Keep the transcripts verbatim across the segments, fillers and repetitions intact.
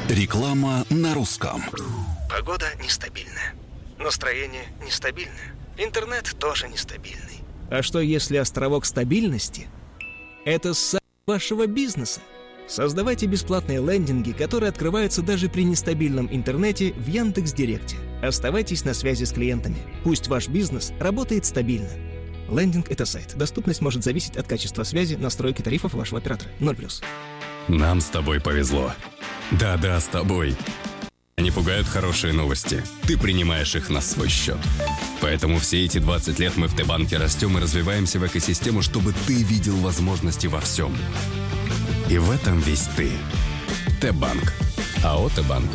Реклама на русском. Погода нестабильная. Настроение нестабильное. Интернет тоже нестабильный. А что если островок стабильности – это сайт вашего бизнеса? Создавайте бесплатные лендинги, которые открываются даже при нестабильном интернете в Яндекс.Директе. Оставайтесь на связи с клиентами. Пусть ваш бизнес работает стабильно. Лендинг – это сайт. Доступность может зависеть от качества связи, настройки тарифов вашего оператора. ноль плюс. Нам с тобой повезло. Да-да, с тобой. Не пугают хорошие новости. Ты принимаешь их на свой счет. Поэтому все эти двадцать лет мы в Т-банке растем и развиваемся в экосистему, чтобы ты видел возможности во всем. И в этом весь ты. Т-банк. АО «Т-банк».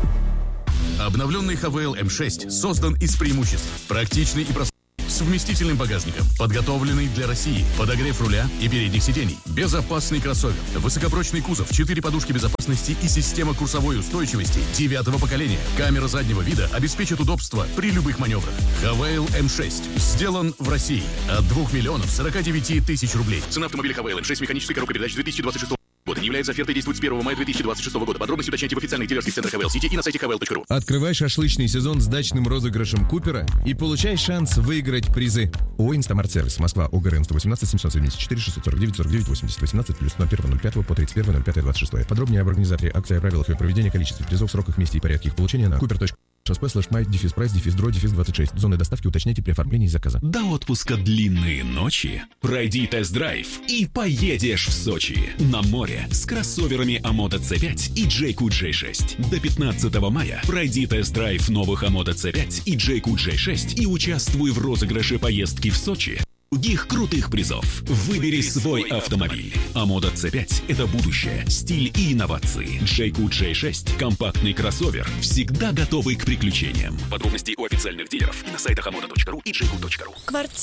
Обновленный Хавейл эм шесть создан из преимуществ. Практичный и простой. С вместительным багажником, подготовленный для России, подогрев руля и передних сидений, безопасный кроссовер, высокопрочный кузов, четыре подушки безопасности и система курсовой устойчивости девятого поколения. Камера заднего вида обеспечит удобство при любых маневрах. Хавейл эм шесть сделан в России от двух миллионов сорока девяти тысяч рублей. Цена автомобиля Хавейл эм шесть механической коробкой передач две тысячи двадцать шестого года не является офертой, действует с первого мая две тысячи двадцать шестого года. Подробности уточняйте в официальных дилерских центрах Хавейл Сити и на сайте хавейл точка ру. Открывай шашлычный сезон с дачным розыгрышем Купера и получай шанс выиграть призы. ООО «Инстамарт-сервис», Москва, ОГРН сто восемнадцать семьсот семьдесят четыре шестьсот сорок девять сорок девять восемьдесят, восемнадцать плюс, ноль первого ноль пятого по тридцать первое ноль пятое двадцать шестое. Подробнее об организаторе акции, о правилах ее проведения, количестве призов, сроках, месте и порядке их получения на купер точка шосп слэш май дефис прайс дефис дро дефис двадцать шесть. Зоны доставки уточняйте при оформлении заказа. До отпуска длинные ночи. Пройди тест-драйв и поедешь в Сочи. На море с кроссоверами Амото Цэ пять и Джейку Джей шесть. До пятнадцатого мая пройди тест-драйв новых Амото Цэ пять и Джейку Джей шесть и участвуй в розыгрыше поездки в Сочи. Других крутых призов. Выбери свой автомобиль. Амото Цэ пять – это будущее, стиль и инновации. Джейку Джей шесть – компактный кроссовер, всегда готовый к приключениям. Подробности у официальных дилеров и на сайтах амото точка ру и джейку точка ру.